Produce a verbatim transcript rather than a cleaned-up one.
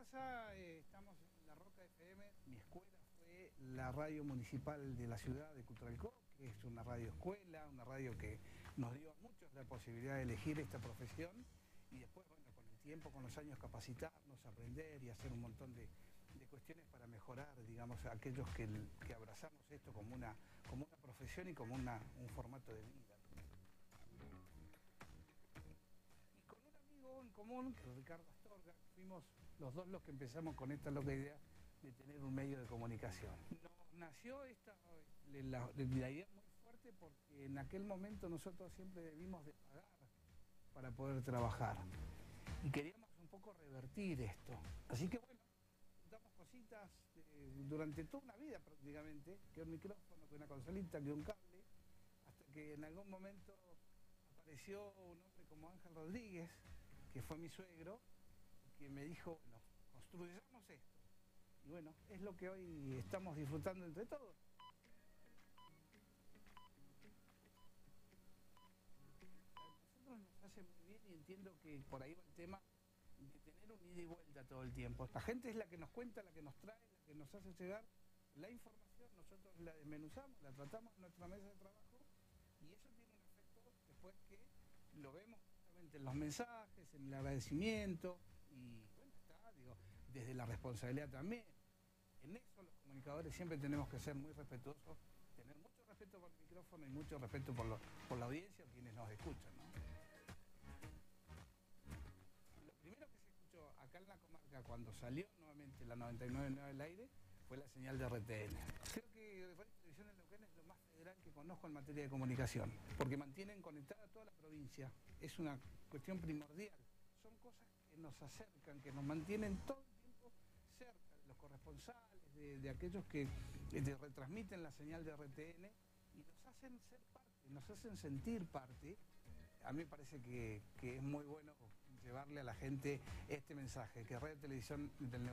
pasa? Eh, estamos en La Roca F M. Mi escuela fue la radio municipal de la ciudad de Cutralcó, que es una radio escuela, una radio que nos dio a muchos la posibilidad de elegir esta profesión y después, bueno, con el tiempo, con los años, capacitarnos, aprender y hacer un montón de, de cuestiones para mejorar, digamos, a aquellos que, que abrazamos esto como una, como una profesión y como una, un formato de vida. Y con un amigo en común, que es Ricardo Astorga, fuimos los dos los que empezamos con esta loca idea de tener un medio de comunicación. Nos nació esta, la, la idea muy fuerte porque en aquel momento nosotros siempre debimos de pagar para poder trabajar. Y queríamos un poco revertir esto. Así que bueno, damos cositas eh, durante toda una vida prácticamente, que un micrófono, que una consolita, que un cable, hasta que en algún momento apareció un hombre como Ángel Rodríguez, que fue mi suegro, que me dijo, bueno, construyamos esto. Y bueno, es lo que hoy estamos disfrutando entre todos. A nosotros nos hace muy bien y entiendo que por ahí va el tema de tener un ida y vuelta todo el tiempo. La gente es la que nos cuenta, la que nos trae, la que nos hace llegar la información, nosotros la desmenuzamos, la tratamos en nuestra mesa de trabajo y eso tiene un efecto después que lo vemos justamente en los mensajes, en el agradecimiento y bueno, está, digo, desde la responsabilidad también. En eso los comunicadores siempre tenemos que ser muy respetuosos, tener mucho respeto por el micrófono y mucho respeto por, lo, por la audiencia o quienes nos escuchan, ¿no? Lo primero que se escuchó acá en la comarca cuando salió nuevamente la noventa y nueve punto nueve al aire fue la señal de R T N. Creo que Radio Televisión de Neuquén es lo más federal que conozco en materia de comunicación, porque mantienen conectada a toda la provincia. Es una cuestión primordial. Son cosas que nos acercan, que nos mantienen todo el tiempo cerca de los corresponsales, de, de aquellos que de, retransmiten la señal de R T N y nos hacen ser parte, nos hacen sentir parte. A mí me parece que, que es muy bueno llevarle a la gente este mensaje, que Radio Televisión del Neuquén